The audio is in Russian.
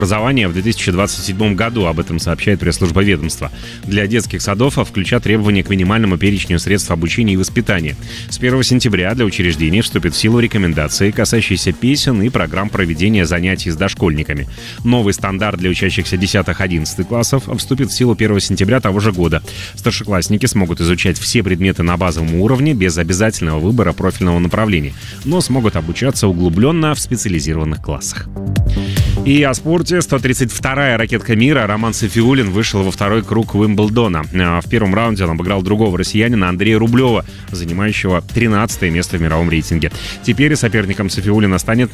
образования в 2027 году. Об этом сообщает пресс-служба ведомства. Для детских садов включат требования к минимальному перечню средств обучения и воспитания. С 1 сентября для учреждений вступят в силу рекомендации, касающиеся песен и программ проведения занятий с дошкольниками. Новый стандарт для учащихся 10-11 классов вступит в силу 1 сентября того же года. Старшеклассники смогут изучать все предметы на базовом уровне без обязательного выбора профильного направления, но смогут обучаться углубленно в специализированных классах. И о спорте. 132-я ракетка мира Роман Сафиуллин вышел во второй круг Уимблдона. В первом раунде он обыграл другого россиянина Андрея Рублева, занимающего 13-е место в мировом рейтинге. Теперь соперником Сафиуллина станет